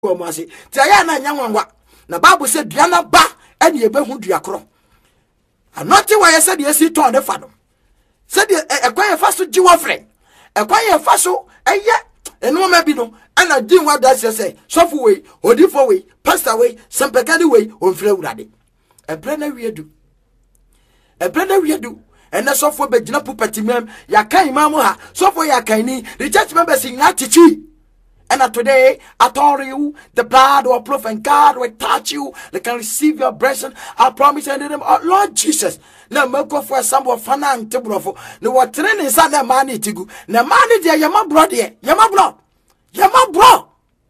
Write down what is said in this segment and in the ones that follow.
Masi, Tiana Yangwa. The Bible said, Diana Ba, and ye behu diacro. And not why I said, yes, he told the father. Said, a quiet faso, Jiwa friend. A quiet faso, a yet, and no mabino, and I didn't what does say, soft way, or different way, passed away, some peccady way, or flow daddy. A planner we do. A planner we do. And that's all for Bejina Pupatimem, Yakai Mamuha, so for Yakaini, the church members in Yatichi. And today, I told you, the blood or proof and God will touch you. They can receive your blessing. I promise you, oh, Lord Jesus. Now, go for some of Fanan to Brofo. No, what training is on the money to go. The money there, you're my brother, you're my bro. You're my bro.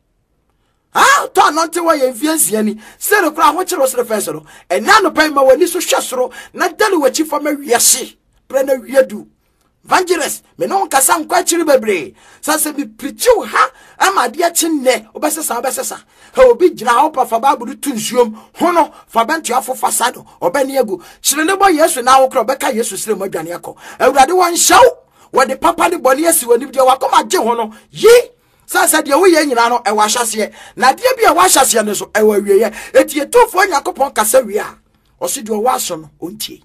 Ah, turn on to why you influence any. Say the crowd, what you was the vessel. And now the payment when this was shastro, not tell you what you for me, yes, Brenner, you do. Evangelist, me no nkasa nkwachiri bebre. Sase bi preachu ha ama de chinne obesesa. Ha obi gina ha opa fa Bible tu nsuom hono fa bentu afofa sado obani egu. Chire ne bo Yesu na wokro beka Yesu sire modwane akọ. Awurade won hyaw wo de papa de boni asi woni de wakoma gye hono. Yi sase de wo ye nyina no e wa hyase na de bi e wa hyase ne so e wa wieye. Etie tofo Yakobon kasa wi a. Osi de wa so no ontie.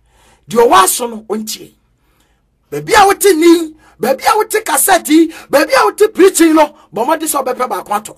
De wa so no ontie. Baby, I would ni, baby, I would take cassette, baby, I would take preaching, no, but what is over Baquato?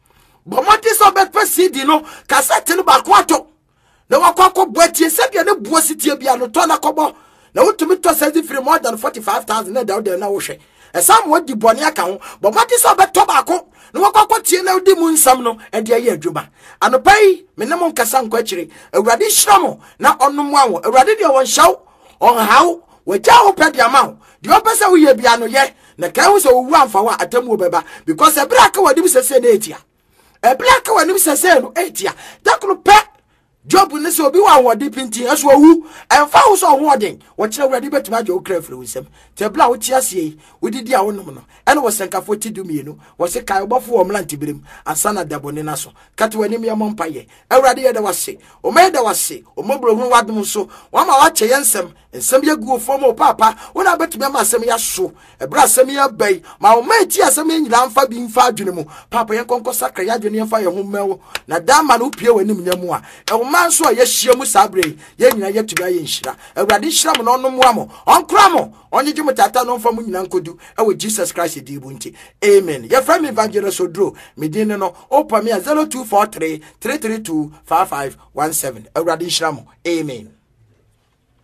But what is over CD, no, cassette in Baquato? No, I can't wait, you said you're no buosity, be an Otona Cobo. No, to me to send it for more than 45,000 down there now. And some would the bonny account, but what is over tobacco? No, I can't you know the moon samno and the year juba. And the pay, minimum Cassan quetchery, a radish ramo, not on the one, a radical one shout, on how. We jaw pet the amount. The opposite we be ano ye. Na cows will run for what atemu beba because a black one is a senatia. A black one is a sen 8 year. That could pet job will so be one deep into us who and fouls on warding. What you already bet my joke carefully with them. Te blau chiasi, we did your own and was sent a 40 do me, was a kind of warm lantibrim and sana daboninaso. Cat when him your mumpaye. Already there was say, or made there was say, or mobile who had so. One watch a yansem and some year go for more papa when I bet me my semia so a brass semia bay. My mate, yes, I mean, Lamfa being far junimo. Papa and Conco Sacra Yadunian fire home mel. Nadam Manu Pio and Nimua. A man so yes, she must sabre. Yen yet to be in Shira. A radishram on Mwamo. On Cramo. On the Jumatata non from Munankodu. And with Jesus Christ, the Bunti. Amen. Your friend Evangelist Odro. Medina no. Open me 0243 332 5517. A radishram. Amen.